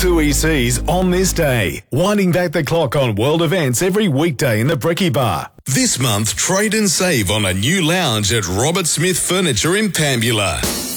2EC's On This Day, winding back the clock on world events every weekday in the Brekkie Bar. This month, trade and save on a new lounge at Robert Smith Furniture in Pambula.